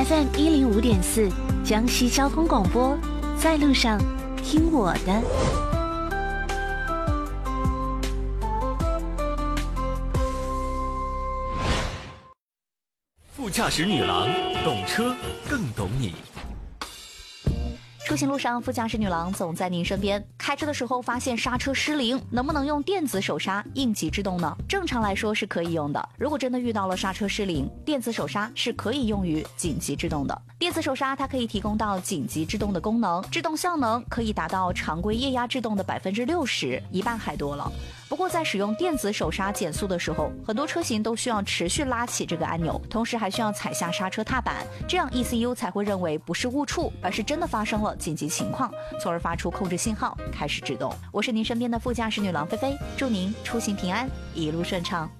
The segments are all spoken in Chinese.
FM 105.4，江西交通广播，在路上听我的。 副驾驶女郎，懂车更懂你。 出行路上，副驾驶女郎总在您身边。开车的时候发现刹车失灵，能不能用电子手刹应急制动呢？正常来说是可以用的。如果真的遇到了刹车失灵，电子手刹是可以用于紧急制动的。电子手刹它可以提供到紧急制动的功能，制动效能可以达到常规液压制动的60%，一半还多了。不过在使用电子手刹减速的时候，很多车型都需要持续拉起这个按钮，同时还需要踩下刹车踏板，这样 ECU 才会认为不是误触，而是真的发生了紧急情况，从而发出控制信号，开始制动。我是您身边的副驾驶女郎菲菲，祝您出行平安，一路顺畅。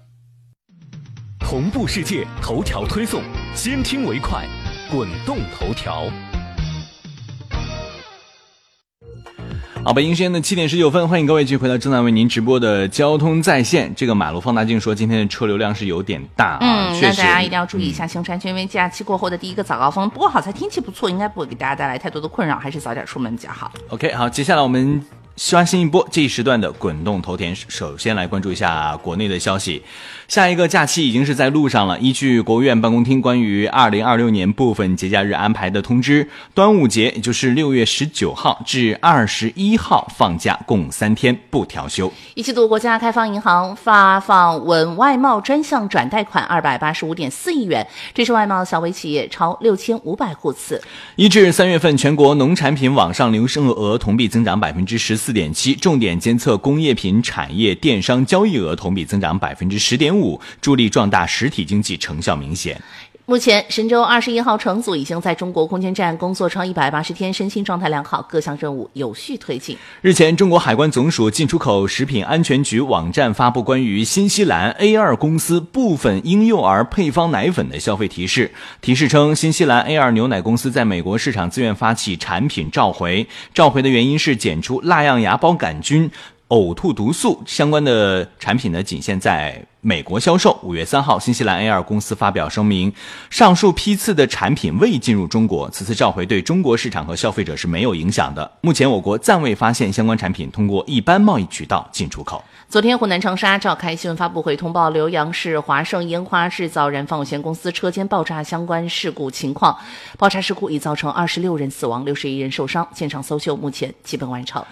同步世界头条推送，先听为快，滚动头条。 好，北京时间的7点19分，欢迎各位继续回到正在为您直播的交通在线。这个马路放大镜说今天的车流量是有点大啊， 那大家一定要注意一下行车安全，因为假期过后的第一个早高峰。不过好在天气不错，应该不会给大家带来太多的困扰，还是早点出门比较好。 OK， 好，接下来我们刷新一波这一时段的滚动头条，首先来关注一下国内的消息。下一个假期已经是在路上了。依据国务院办公厅关于2026年部分节假日安排的通知，端午节也就是6月19号至21号放假，共3天不调休。 一季度国家开放银行发放稳外贸专项转贷款285.4亿元，这是外贸小微企业超6500户次。 1至3月份，全国农产品网上零售额同比增长14.7%，重点监测工业品产业电商交易额同比增长10.5%，助力壮大实体经济，成效明显。 目前神舟21号乘组已经在中国空间站工作超180天，身心状态良好，各项任务有序推进。 日前，中国海关总署进出口食品安全局网站发布关于新西兰 A2 公司部分婴幼儿配方奶粉的消费提示。提示称，新西兰 A2 牛奶公司在美国市场自愿发起产品召回，召回的原因是检出蜡样芽孢杆菌、呕吐毒素，相关的产品呢仅限在美国销售。5月3号，新西兰 A2 公司发表声明，上述批次的产品未进入中国，此次召回对中国市场和消费者是没有影响的。目前我国暂未发现相关产品通过一般贸易渠道进出口。 昨天，湖南长沙召开新闻发布会，通报浏阳市华盛烟花制造燃放有限公司车间爆炸相关事故情况。爆炸事故已造成26人死亡，61人受伤，现场搜救目前基本完成。